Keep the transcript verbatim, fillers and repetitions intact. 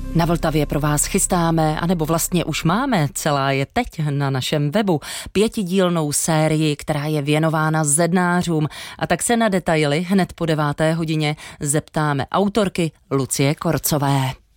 Na Vltavě pro vás chystáme, anebo vlastně už máme, celá je teď na našem webu, pětidílnou sérii, která je věnována zednářům. A tak se na detaily hned po deváté hodině zeptáme autorky Lucie Korcové.